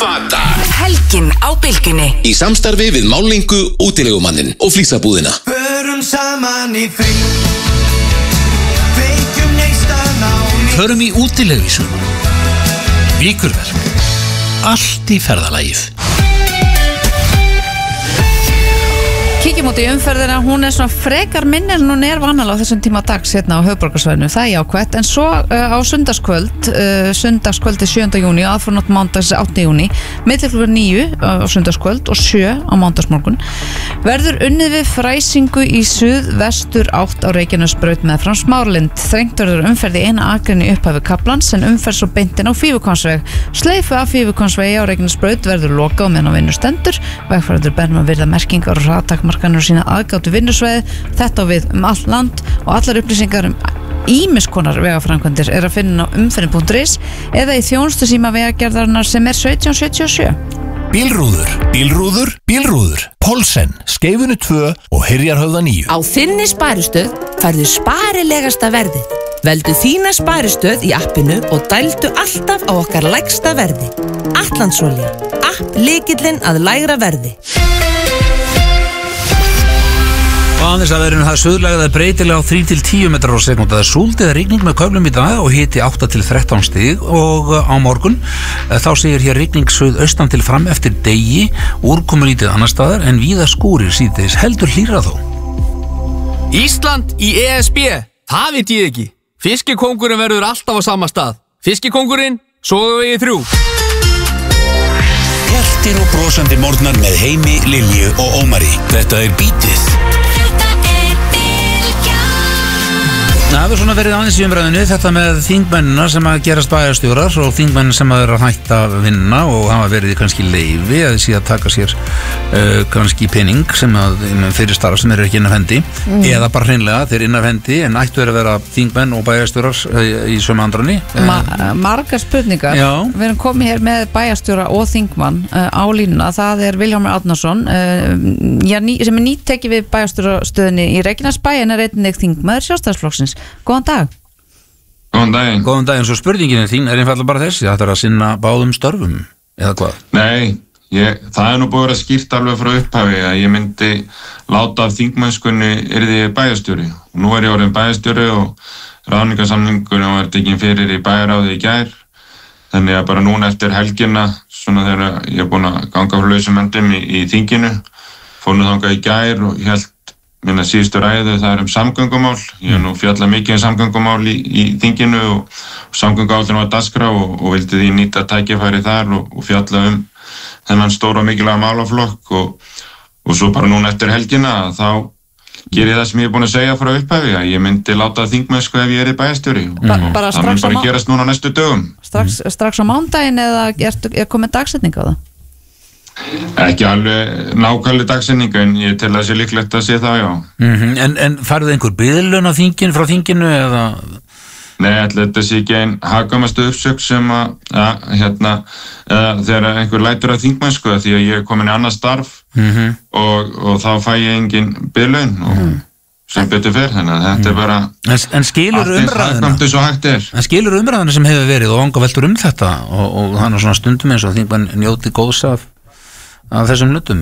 Fata. Helgin á Bylgjunni. Í samstarfi við Málingu, útilegumannin og flísabúðina. Förum saman í frí. Kveikjum neistan á mig. Förum í útileguísuna. Vikurverk. Allt í ferðalagið. Kíkjum út í umferðina, hún svona frekar minni en hún vanalega á þessum tíma dags hérna á höfuðborgarsvæðinu, það jákvætt, en svo á sunnudagskvöldi 7. júní og aðfarnótt mánudags 8. júní, milli klukkan 9 á sunnudagskvöld og 7 á mánudagsmorgun, verður unnið við fræsingu í suð-vestur átt á Reykjanesbraut með frá Smáralind. Þrengt verður umferð í eina akrein í upphafi kaflans en umferð svo beintin á Fífuhvammsveg. Sleifu af Fífuhvammsvegi á Reykjanesbraut verður lokað meðan á vinnu stendur. Vegfarendur ber að virða merkingar og hraðtakmarkanir og sína aðgátt við vinnusvæði. Þetta á við allt land og allar upplýsingar ýmiss konar vegaframkvæmdir að finna á umferðin.is eða í þjónustusíma vegagerðarinnar sem 1777. Bílrúður. Pólsen, Skeifunni 2 og Hyrjarhöfða 9. Á þinni sparistöð færðu sparilegasta verðið. Veldu þína sparistöð í appinu og dældu alltaf á okkar lægsta verði. Atlandsolía, app lykillinn að lægra verði. Og aðeins að verðinu það suðlægða breytilega á 3-10 metrar á sekúndu. Það súld eða rigning með köflum í dag og hiti 8-13 stig og á morgun þá segir hér rigning suðaustan til fram eftir degi, úrkomulítið annar staðar en víða skúrir síðdegis, heldur hlýra þó. Ísland í ESB, það veit ég ekki. Fiskikóngurinn verður alltaf á sama stað. Fiskikóngurinn, Sogavegi 3. Hjartir og brosandi morgnar með Heimi, Lilju og Ómari. Þetta Bítið. Það hefur svona verið aðeins í umræðinu þetta með þingmennina sem að gerast bæjarstjórar og þingmenn sem að vera hætt að vinna og hafa verið kannski leyfi að síðan taka sér kannski pening sem að fyrir starf sem ekki inn af hendi eða bara hreinlega þeir inn af hendi en ættu að vera þingmenn og bæjarstjórar í sömu andrani. Margar spurningar. Já. Við erum komið hér með bæjarstjóra og þingmann á línuna. Það Vilhjálmur Árnason sem nýtekið við bæjarstjórastöðinni í Reykjanesbæ en einnig þingmaður Sjálfstæðisflokksins. Góðan dag. Góðan daginn, svo spurningin þín einfallega bara þessi, þetta að sinna báðum störfum, eða hvað? Nei, það nú búið að vera skýrt alveg frá upphafi að ég myndi láta af þingmennskunni yrði bæjarstjóri. Og nú ég orðin bæjarstjóri og ráðningarsamningunum var tekin fyrir í bæjaráði í gær. Þannig að bara núna eftir helgina, svona þegar ég búin að ganga frá lausum endum í þinginu, fór nú þangað í gær og ég held minna síðustu ræðu, það samgöngumál. Ég nú fjalla mikið samgöngumál í þinginu og samgönguáætlun var dagskrá og vildi því nýta tækifæri þar og fjalla þennan stóra og mikilvæga málaflokk og svo bara núna eftir helgina þá ger ég það sem ég búin að segja frá upphafi að ég myndi láta þingmennsku ef ég bæjarstjóri og það mun bara gerast núna næstu dögum. Strax á mánudaginn eða komið dagsetning á það? Ekki alveg nákvæmlega dagsetningu en ég tel að það sé líklegt að sé það, já. En farið einhver biðlaun frá þinginu eða? Nei, þetta sé ekki ein hagkvæmastu uppsögn sem þegar einhver lætur af þingmennsku því að ég er komin í annað starf og þá fæ ég engin biðlaun og sem betur fer, þannig að þetta er bara en skilur umræðina sem hefur verið og vangaveltur þetta og þannig svona stundum eins og þingmenn njóti góðs af þessum hlutum?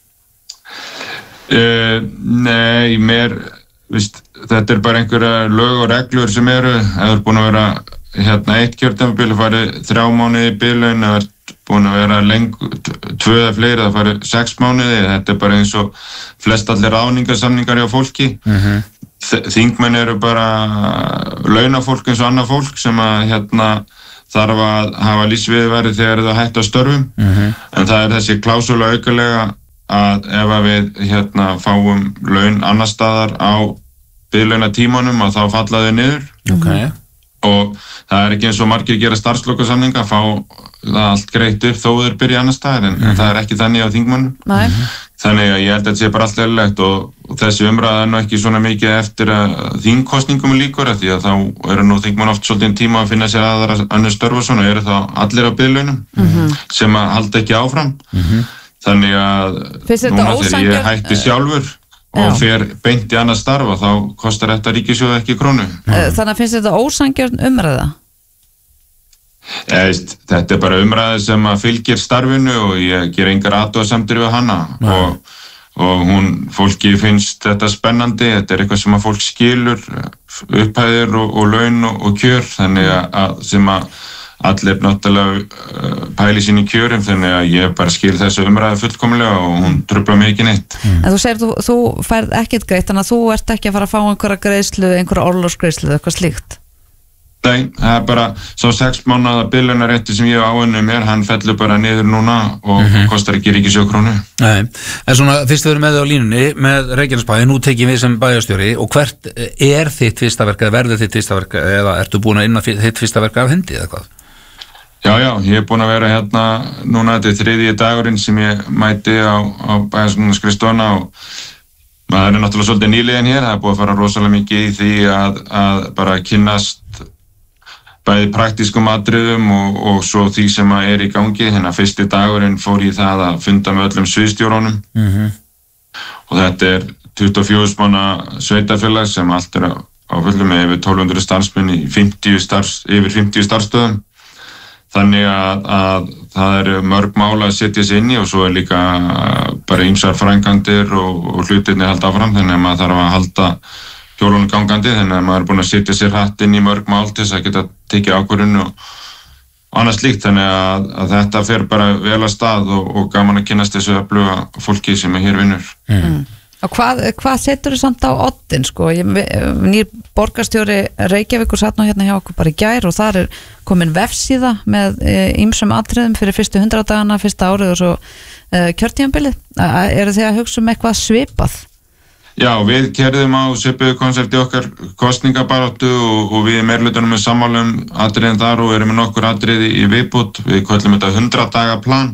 Nei, þetta er bara einhverja lög og reglur sem ef þú er búin að vera eitt kjörtímabil farið 3 mánuði í biðlaun eða búin að vera 2 eða fleiri það farið 6 mánuði, þetta er bara eins og flest allir ráðningarsamningar hjá fólki. Þingmenn eru bara launafólk eins og annað fólk sem að þarf að hafa lífsviðurværi þegar það hætta störfum en það er þessi klásúla aukalega að ef við fáum laun annar staðar á biðlaunatímanum að þá falla þau niður og það er ekki eins og margir gera starfslokasamninga fá það allt greitt upp þó þeir byrja annar staðar en það er ekki þannig á þingmönnum. Þannig að ég held að þetta sé bara allt eðlilegt og þessi umræða nú ekki svona mikið eftir að þingkosningum líkur því að þá eru nú þingmenn oft svolítið tíma að finna sér aðra önnur störf og svona eru þá allir á biðlaunum sem að halda ekki áfram. Þannig að núna þegar ég hætti sjálfur og fer beint í annað starf og þá kostar þetta ríkissjóð ekki krónu. Þannig að finnst þetta ósanngjörn umræða? Þetta bara umræða sem að fylgir starfinu og ég ger engar athugasemdir við hana og fólki finnst þetta spennandi, þetta eitthvað sem að fólk skilur, upphæðir og laun og kjör, þannig að sem að allir náttúrulega pæli sín í kjörum, þannig að ég bara skil þessu umræðu fullkomlega og hún truflar mig ekki neitt. En þú segir þú færð ekkert greitt, þannig að þú ert ekki að fara að fá einhverja greiðslu, einhverja orlofsgreiðslu eða eitthvað slíkt? Nei, það bara sá 6 mánaða biðlaunarétti sem ég á áunnum hann fellur bara niður núna og kostar ekki ríkissjóð krónu. Nei, en svona fyrst við erum með á línunni með Reykjanesbæ, nú tekjum við sem bæjarstjóri og hvert er þitt fyrsta verk eða verður þitt fyrsta verk eða ertu búin að inna þitt fyrsta verk af hendi eða hvað? Já, ég er búin að vera hérna núna, þetta er 3. dagurinn sem ég mæti á bæjarskrifstofuna og maður er náttúrulega svolítið nýliðin hér, það er búið að fara rosalega mikið í því að bara kynnast bæði praktískum atriðum og svo því sem er í gangi, hérna 1. dagurinn fór í það að funda með öllum sviðstjórunum og þetta er 24 manna sveitarfélag sem allt er á fullu með yfir 1200 starfsmenn í yfir 50 starfsstöðum. Þannig að það eru mörg mál að setja sig inn í og svo er líka bara ýmsar framkvæmdir og hlutirnir halda áfram, þannig að maður þarf að halda hjólunum gangandi, þannig að maður er búin að setja sér hratt inn í mörg mál til þess að geta tekið ákvörðun og annað slíkt, þannig að þetta fer bara vel að stað og gaman að kynnast þessu öfluga fólki sem hér vinnur. Og hvað setur þú samt á oddin, sko? Nýr borgarstjóri Reykjavíkur satt nú hérna hjá okkur bara í gær og þar er komin vefsíða með ýmsum atriðum fyrir fyrstu 100 dagana, fyrsta árið og svo kjörtímabilið. Eru þið að hugsa eitthvað svipað? Já, við kerðum á svipuðu konsepti okkar kosningabaráttu og við meirhlutanum með sammálum atriðin þar og erum með nokkur atriði í viðbót. Við köllum þetta 100 daga plan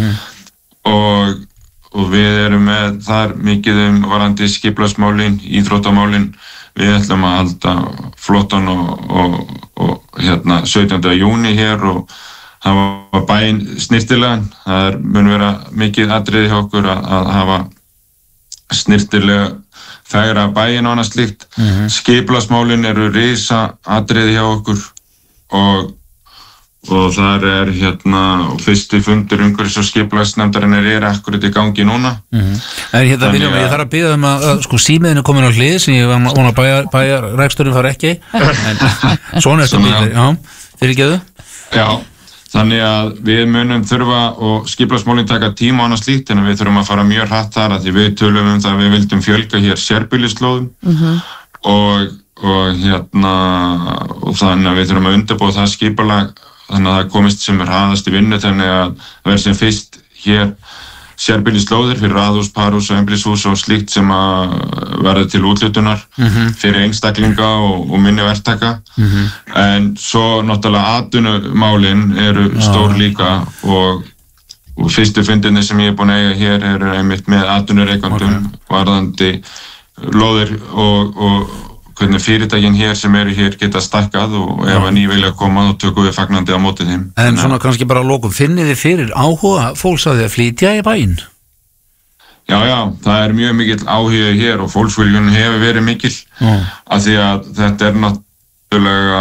og við erum með þar mikið varandi skipulagsmálin, íþróttamálin. Við ætlum að halda flottan og 17. júní hér og hafa bæinn snyrtilegan. Það mun vera mikið atriði hjá okkur að hafa snyrtilega fegra bæinn og annað slíkt. Skipulagsmálin eru risa atriði hjá okkur og þar er fyrsti fundur umhverfis og skipulagsnefndarinnar er akkurat í gangi núna. En ég þarf að biðja að sko símiðin er komin á hlið sem ég vona að bæjarræksturinn fara ekki en svona er þetta bílir, já, fyrirgeðu? Já, þannig að við munum þurfa og skipulagsmálin taka tíma og annað slíkt en við þurfum að fara mjög hratt þar að því við tölum það að við vildum fjölga hér sérbýlislóðum og þannig að við þurfum að undirbúa það skipulag þannig að það komist sem hraðast í vinnu þannig að það verður sem fyrst hér sérbýlislóðir fyrir raðhús, parhús og einbýlishús og slíkt sem að verða til úthlutunar fyrir einstaklinga og minni verktaka en svo náttúrulega atvinnumálin eru stór líka og fyrstu fundinni sem ég er búin að eiga hér eru einmitt með atvinnureikandum varðandi lóðir og hvernig fyrirtækin hér sem eru hér geta stakkað og ef að ný vilja koma þá tökum við fagnandi á móti þeim. En svona kannski bara að lokum, finnið þið fyrir áhuga fólks að þið að flytja í bæinn? Já, það er mjög mikill áhuga hér og fólksviljun hefur verið mikill af því að þetta er náttúrulega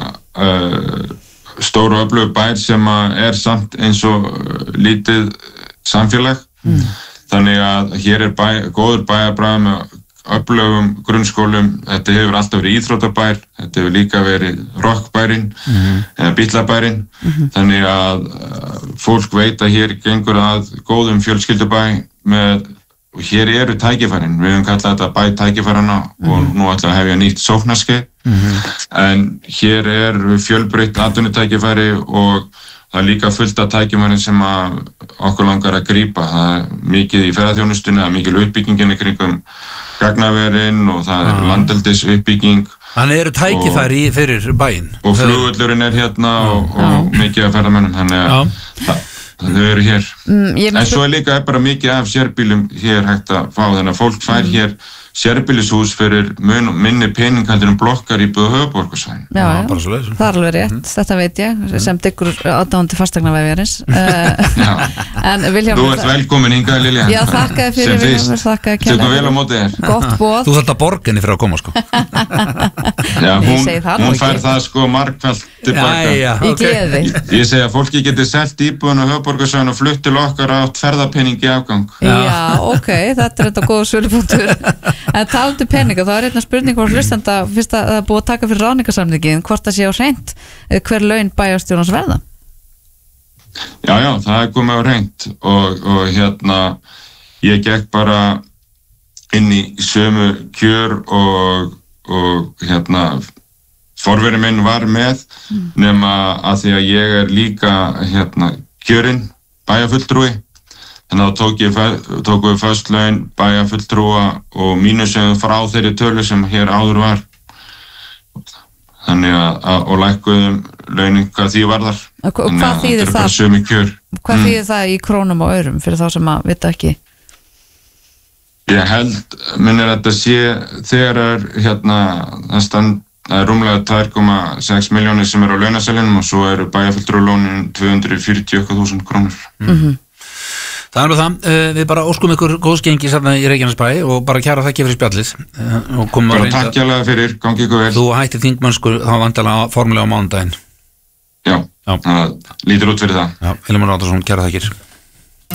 stór og öflugur bær sem er samt eins og lítið samfélag þannig að hér er góður bæjarbragð með öflugum grunnskólum, þetta hefur alltaf verið íþróttabær, þetta hefur líka verið rockbærin eða bílabærin þannig að fólk veit að hér gengur að góðum fjölskyldubæ og hér eru tækifærin, við höfum kallað þetta bæ tækifærana og nú ætla að hefja nýtt sóknarskeið en hér er fjölbreytt atvinnutækifæri og það er líka fullt af tækifærin sem að okkur langar að grípa, það er mikið í ferðaþjónustunni, það er mikil uppbyggingin í kringum gagnaverin og það er landeldis uppbygging. Þannig eru tækifæri fyrir bæinn. Og flugvöllurinn er hérna og mikið af ferðamönnum, þannig að þau eru hér. En svo er líka bara mikið af sérbílum hér hægt að fá, þannig að fólk fær hér sérbýlishús fyrir minni peningaldir blokkar í höfuðborgarsvæðinu. Já, það er alveg rétt, þetta veit ég, sem dyggur aðdáandi fasteignavefjarins. Þú ert velkomin hingað, Lilja. Já, þakka þér fyrir Vilhjálmur, þakka þér kærlega. Tökum vel á móti þér. Gott boð. Þú þarft að borga henni fyrir að koma, sko. Já, Ég segi það nú hún ekki. fær það sko margfald tilbaka. Í gleði. Ég segi að fólki geti selt íbúðun á höfuðborgarsvæðinu og flutt til okkar átt ferðapening í afgang. Já, ok, þetta er þetta góða sölupunktur. En talandi peninga, þá er einna spurning hvort hlustenda, fyrst að það er búið að taka fyrir ráðningarsamningin, hvort það sé á hreint hver laun bæjarstjórans verða? Já, það er komið á hreint og ég gekk bara inn í sömu kjör og forveri minn var með nema að því að ég er líka kjörinn bæjarfulltrúi þannig að tók við föst laun bæjarfulltrúa og mínusum frá þeirri tölu sem hér áður var þannig að og lækkuðum launin hvað því varðar Hvað þýðir það? Sömu kjör Hvað þýðir það í krónum og aurum fyrir þá sem að vita ekki? Ég held, minnir að þetta sé þegar það er rúmlega 2,6 milljónir sem eru á launaselinum og svo eru bæjarfulltrúalónin 240.000 krónur. Það er nú það, við bara óskum ykkur góðsgengi sérna í Reykjanesbæ og bara kæra þakki fyrir spjallið. Bara takk kærlega fyrir, gangi ykkur vel. Þú hættir þingmennsku þá vantilega formulega á mánudaginn. Já, það lítur út fyrir það. Já, Hilmar Árnason, kæra þakkir.